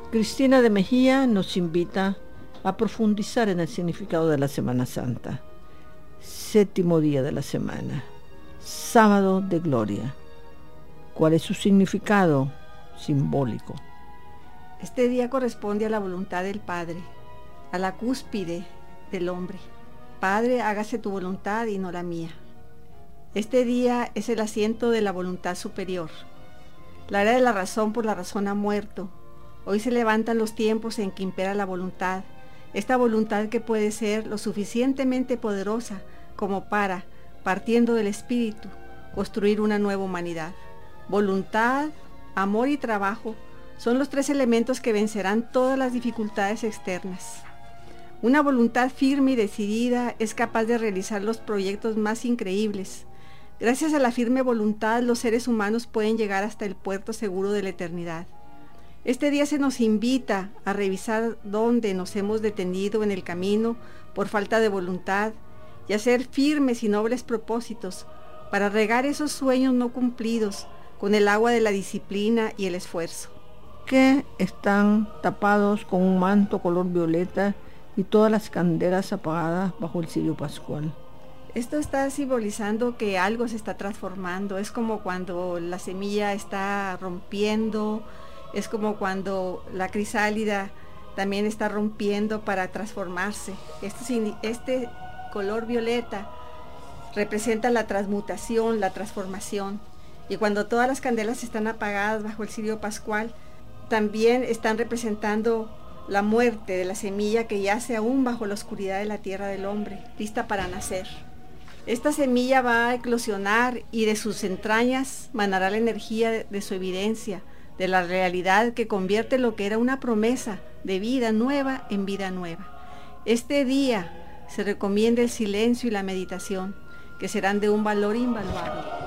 Cristina de Mejía nos invita a profundizar en el significado de la Semana Santa. Séptimo día de la semana, sábado de gloria. ¿Cuál es su significado simbólico? Este día corresponde a la voluntad del Padre, a la cúspide del hombre. Padre, hágase tu voluntad y no la mía. Este día es el asiento de la voluntad superior. La era de la razón por la razón ha muerto. Hoy se levantan los tiempos en que impera la voluntad, esta voluntad que puede ser lo suficientemente poderosa como para, partiendo del espíritu, construir una nueva humanidad. Voluntad, amor y trabajo son los tres elementos que vencerán todas las dificultades externas. Una voluntad firme y decidida es capaz de realizar los proyectos más increíbles. Gracias a la firme voluntad, los seres humanos pueden llegar hasta el puerto seguro de la eternidad. Este día se nos invita a revisar dónde nos hemos detenido en el camino por falta de voluntad y a hacer firmes y nobles propósitos para regar esos sueños no cumplidos con el agua de la disciplina y el esfuerzo. Que están tapados con un manto color violeta y todas las candelas apagadas bajo el cirio pascual. Esto está simbolizando que algo se está transformando. Es como cuando la semilla está rompiendo, es como cuando la crisálida también está rompiendo para transformarse. Este color violeta representa la transmutación, la transformación. Y cuando todas las candelas están apagadas bajo el cirio pascual, también están representando la muerte de la semilla que yace aún bajo la oscuridad de la tierra del hombre, lista para nacer. Esta semilla va a eclosionar y de sus entrañas manará la energía de su evidencia, de la realidad que convierte lo que era una promesa de vida nueva en vida nueva. Este día se recomienda el silencio y la meditación, que serán de un valor invaluable.